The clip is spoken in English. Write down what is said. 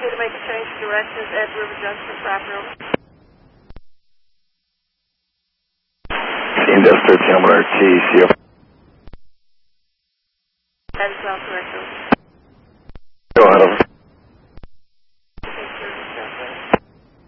okay to make a change of directions at River Junction, proper? Index 13, RT, CF. That is all correct. Go ahead, over.